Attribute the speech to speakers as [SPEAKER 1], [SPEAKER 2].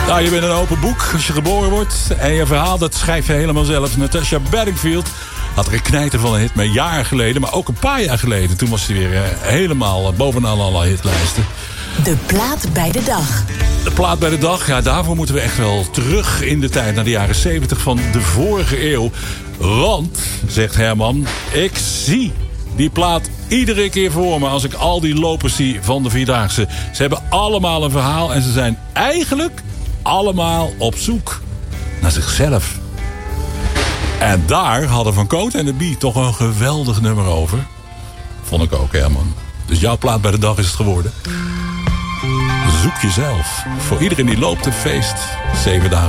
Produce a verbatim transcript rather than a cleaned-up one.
[SPEAKER 1] Nou, je bent een open boek als je geboren wordt. En je verhaal, dat schrijf je helemaal zelf. Natasha Bedingfield had er een knijter van een hit mee jaren geleden. Maar ook een paar jaar geleden. Toen was ze weer uh, helemaal uh, bovenaan alle hitlijsten.
[SPEAKER 2] De plaat bij de dag.
[SPEAKER 1] De plaat bij de dag, ja, daarvoor moeten we echt wel terug in de tijd. Naar de jaren zeventig van de vorige eeuw. Want, zegt Herman, ik zie die plaat iedere keer voor me als ik al die lopers zie van de Vierdaagse. Ze hebben allemaal een verhaal en ze zijn eigenlijk allemaal op zoek naar zichzelf. En daar hadden Van Cote en de Bie toch een geweldig nummer over. Vond ik ook, Herman. Dus jouw plaat bij de dag is het geworden. Zoek jezelf. Voor iedereen die loopt een feest. Zeven dagen.